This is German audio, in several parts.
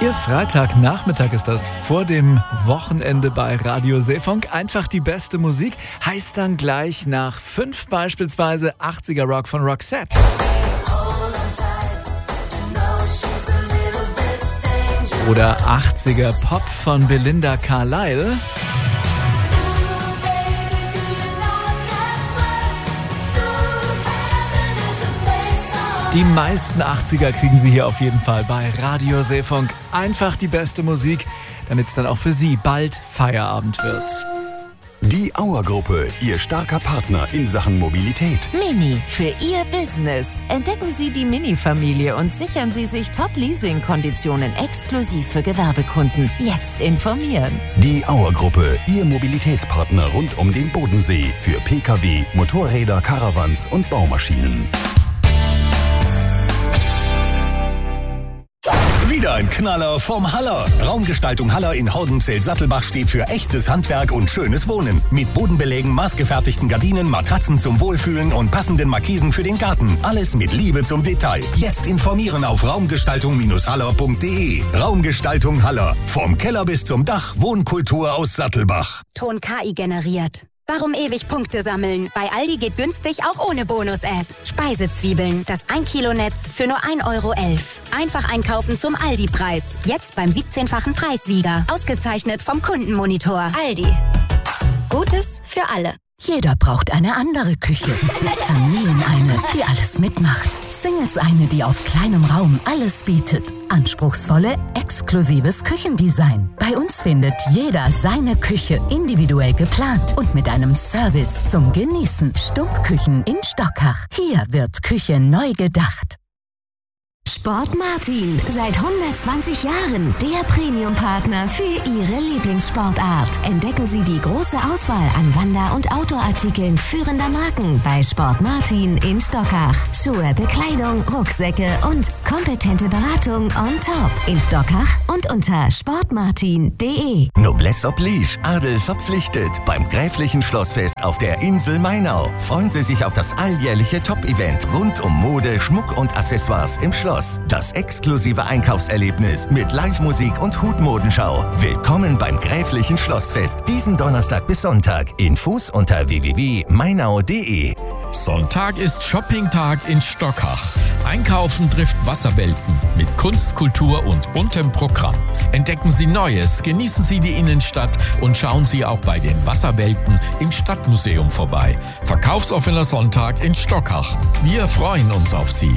Ihr Freitagnachmittag ist das, vor dem Wochenende bei Radio Seefunk. Einfach die beste Musik heißt dann gleich nach 5 beispielsweise 80er Rock von Roxette. Oder 80er Pop von Belinda Carlisle. Die meisten 80er kriegen Sie hier auf jeden Fall bei Radio Seefunk. Einfach die beste Musik, damit es dann auch für Sie bald Feierabend wird. Die Auer-Gruppe, Ihr starker Partner in Sachen Mobilität. Mini für Ihr Business. Entdecken Sie die Mini-Familie und sichern Sie sich Top-Leasing-Konditionen exklusiv für Gewerbekunden. Jetzt informieren. Die Auer-Gruppe, Ihr Mobilitätspartner rund um den Bodensee für Pkw, Motorräder, Caravans und Baumaschinen. Wieder ein Knaller vom Haller. Raumgestaltung Haller in Hordenzell-Sattelbach steht für echtes Handwerk und schönes Wohnen. Mit Bodenbelägen, maßgefertigten Gardinen, Matratzen zum Wohlfühlen und passenden Markisen für den Garten. Alles mit Liebe zum Detail. Jetzt informieren auf raumgestaltung-haller.de. Raumgestaltung Haller. Vom Keller bis zum Dach. Wohnkultur aus Sattelbach. Ton KI generiert. Warum ewig Punkte sammeln? Bei Aldi geht günstig auch ohne Bonus-App. Speisezwiebeln, das 1 Kilo Netz für nur 1,11 €. Einfach einkaufen zum Aldi-Preis. Jetzt beim 17-fachen Preissieger. Ausgezeichnet vom Kundenmonitor. Aldi. Gutes für alle. Jeder braucht eine andere Küche. Familien eine, die alles mitmacht. Singles eine, die auf kleinem Raum alles bietet. Anspruchsvolle, exklusives Küchendesign. Bei uns findet jeder seine Küche individuell geplant und mit einem Service zum Genießen. Stumpfküchen in Stockach. Hier wird Küche neu gedacht. Sport Martin, seit 120 Jahren der Premium-Partner für Ihre Lieblingssportart. Entdecken Sie die große Auswahl an Wander- und Outdoor-Artikeln führender Marken bei Sport Martin in Stockach. Schuhe, Bekleidung, Rucksäcke und kompetente Beratung on top in Stockach und unter sportmartin.de. Noblesse oblige, Adel verpflichtet. Beim Gräflichen Schlossfest auf der Insel Mainau freuen Sie sich auf das alljährliche Top-Event rund um Mode, Schmuck und Accessoires im Schloss. Das exklusive Einkaufserlebnis mit Live-Musik und Hutmodenschau. Willkommen beim Gräflichen Schlossfest diesen Donnerstag bis Sonntag. Infos unter www.mainau.de. Sonntag ist Shoppingtag in Stockach. Einkaufen trifft Wasserwelten mit Kunst, Kultur und buntem Programm. Entdecken Sie Neues, genießen Sie die Innenstadt und schauen Sie auch bei den Wasserwelten im Stadtmuseum vorbei. Verkaufsoffener Sonntag in Stockach. Wir freuen uns auf Sie.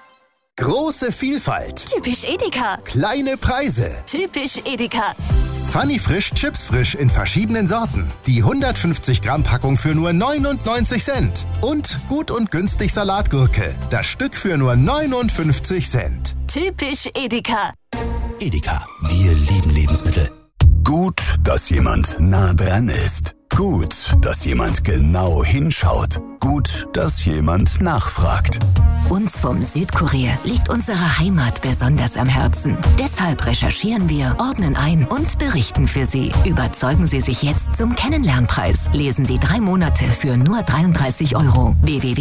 Große Vielfalt. Typisch Edeka. Kleine Preise. Typisch Edeka. Funny Frisch, Chips frisch in verschiedenen Sorten. Die 150 Gramm Packung für nur 99 Cent. Und gut und günstig Salatgurke. Das Stück für nur 59 Cent. Typisch Edeka. Edeka, wir lieben Lebensmittel. Gut, dass jemand nah dran ist. Gut, dass jemand genau hinschaut. Gut, dass jemand nachfragt. Uns vom Südkurier liegt unsere Heimat besonders am Herzen. Deshalb recherchieren wir, ordnen ein und berichten für Sie. Überzeugen Sie sich jetzt zum Kennenlernpreis. Lesen Sie 3 Monate für nur 33 €.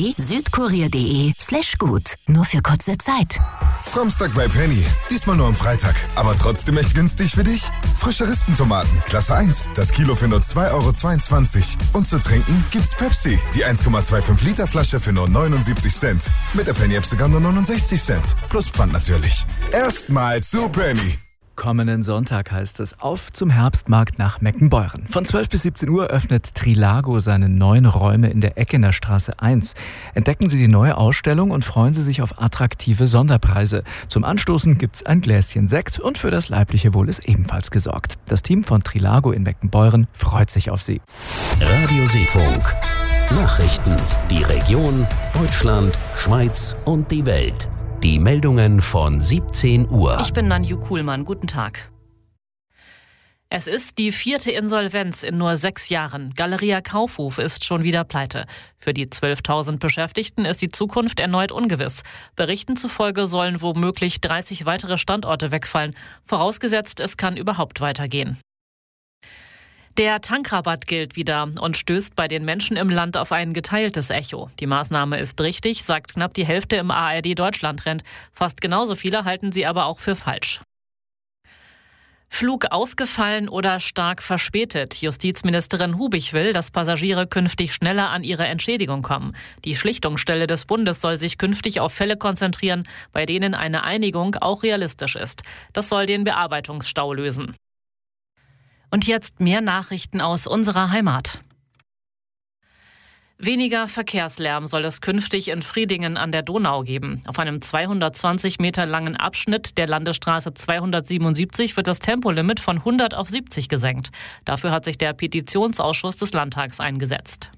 www.südkurier.de/gut. Nur für kurze Zeit. Samstag bei Penny. Diesmal nur am Freitag. Aber trotzdem echt günstig für dich? Frische Rispentomaten, Klasse 1. Das Kilo für nur 2,22 €. Und zu trinken gibt's Pepsi. Die 1,25 Liter Flasche für nur 79 Cent. Mit der Penny-App sogar nur 69 Cent. Plus Pfand natürlich. Erstmal zu Penny. Kommenden Sonntag heißt es auf zum Herbstmarkt nach Meckenbeuren. Von 12 bis 17 Uhr öffnet Trilago seine neuen Räume in der Eckener Straße 1. Entdecken Sie die neue Ausstellung und freuen Sie sich auf attraktive Sonderpreise. Zum Anstoßen gibt's ein Gläschen Sekt und für das leibliche Wohl ist ebenfalls gesorgt. Das Team von Trilago in Meckenbeuren freut sich auf Sie. Radio Seefunk. Nachrichten, die Region, Deutschland, Schweiz und die Welt. Die Meldungen von 17 Uhr. Ich bin Nanju Kuhlmann. Guten Tag. Es ist die 4. Insolvenz in nur 6 Jahren. Galeria Kaufhof ist schon wieder pleite. Für die 12.000 Beschäftigten ist die Zukunft erneut ungewiss. Berichten zufolge sollen womöglich 30 weitere Standorte wegfallen. Vorausgesetzt, es kann überhaupt weitergehen. Der Tankrabatt gilt wieder und stößt bei den Menschen im Land auf ein geteiltes Echo. Die Maßnahme ist richtig, sagt knapp die Hälfte im ARD-Deutschland-Trend. Fast genauso viele halten sie aber auch für falsch. Flug ausgefallen oder stark verspätet. Justizministerin Hubig will, dass Passagiere künftig schneller an ihre Entschädigung kommen. Die Schlichtungsstelle des Bundes soll sich künftig auf Fälle konzentrieren, bei denen eine Einigung auch realistisch ist. Das soll den Bearbeitungsstau lösen. Und jetzt mehr Nachrichten aus unserer Heimat. Weniger Verkehrslärm soll es künftig in Fridingen an der Donau geben. Auf einem 220 Meter langen Abschnitt der Landesstraße 277 wird das Tempolimit von 100 auf 70 gesenkt. Dafür hat sich der Petitionsausschuss des Landtags eingesetzt.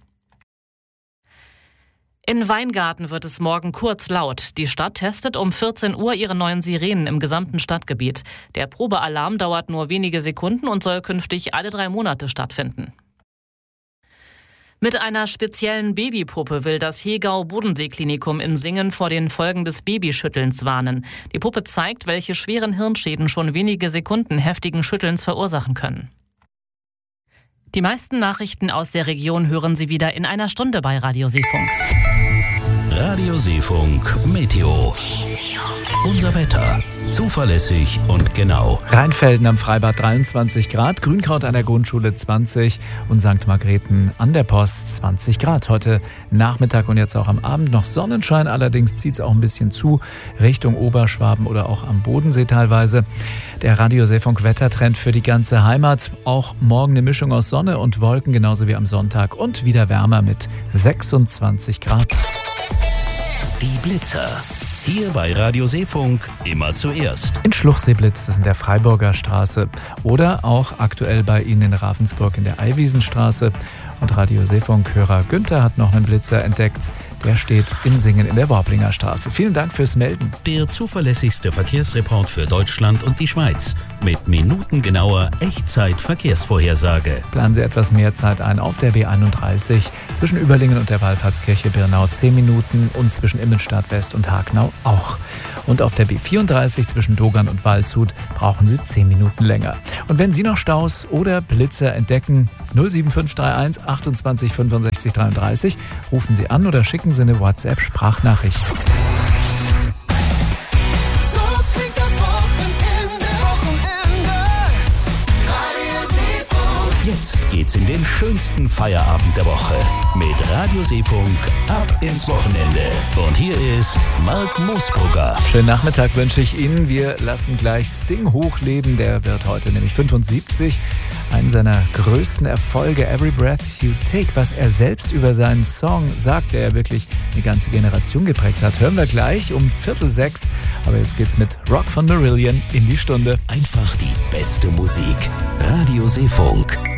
In Weingarten wird es morgen kurz laut. Die Stadt testet um 14 Uhr ihre neuen Sirenen im gesamten Stadtgebiet. Der Probealarm dauert nur wenige Sekunden und soll künftig alle 3 Monate stattfinden. Mit einer speziellen Babypuppe will das Hegau-Bodensee-Klinikum in Singen vor den Folgen des Babyschüttelns warnen. Die Puppe zeigt, welche schweren Hirnschäden schon wenige Sekunden heftigen Schüttelns verursachen können. Die meisten Nachrichten aus der Region hören Sie wieder in einer Stunde bei Radio Seefunk. Radio Seefunk Meteo. Unser Wetter. Zuverlässig und genau. Rheinfelden am Freibad 23 Grad, Grünkraut an der Grundschule 20 und St. Margrethen an der Post 20 Grad. Heute Nachmittag und jetzt auch am Abend noch Sonnenschein, allerdings zieht es auch ein bisschen zu Richtung Oberschwaben oder auch am Bodensee teilweise. Der Radio Seefunk Wettertrend für die ganze Heimat. Auch morgen eine Mischung aus Sonne und Wolken, genauso wie am Sonntag und wieder wärmer mit 26 Grad. Die Blitzer. Hier bei Radio Seefunk immer zuerst. In Schluchsee blitzt es in der Freiburger Straße oder auch aktuell bei Ihnen in Ravensburg in der Eiwiesenstraße. Und Radio Seefunk-Hörer Günther hat noch einen Blitzer entdeckt. Der steht in Singen in der Worblinger Straße. Vielen Dank fürs Melden. Der zuverlässigste Verkehrsreport für Deutschland und die Schweiz. Mit minutengenauer Echtzeit-Verkehrsvorhersage. Planen Sie etwas mehr Zeit ein auf der B31 zwischen Überlingen und der Wallfahrtskirche Birnau 10 Minuten und zwischen Immenstadt West und Hagenau auch. Und auf der B34 zwischen Dogern und Waldshut brauchen Sie 10 Minuten länger. Und wenn Sie noch Staus oder Blitzer entdecken, 07531 28 65 33, rufen Sie an oder schicken Sie eine WhatsApp-Sprachnachricht. Jetzt geht's in den schönsten Feierabend der Woche mit Radio Seefunk ab ins Wochenende. Und hier ist Mark Moosbrugger. Schönen Nachmittag wünsche ich Ihnen. Wir lassen gleich Sting hochleben. Der wird heute nämlich 75. Einen seiner größten Erfolge, Every Breath You Take, was er selbst über seinen Song sagt, der wirklich eine ganze Generation geprägt hat. Hören wir gleich um 5:45. Aber jetzt geht's mit Rock von Marillion in die Stunde. Einfach die beste Musik. Radio Seefunk.